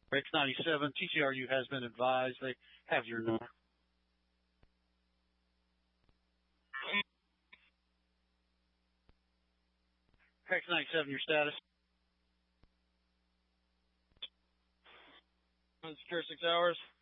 X97, TCRU has been advised. They have your number. X97, your status? Secure 6 hours.